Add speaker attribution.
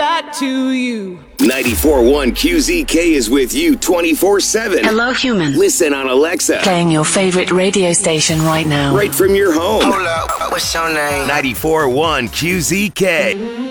Speaker 1: back to you.
Speaker 2: 94.1 QZK is with you 24/7.
Speaker 3: Hello, human.
Speaker 2: Listen on Alexa.
Speaker 3: Playing your favorite radio station right now.
Speaker 2: Right from your home.
Speaker 4: Hold up, what's your name?
Speaker 2: 94.1 QZK.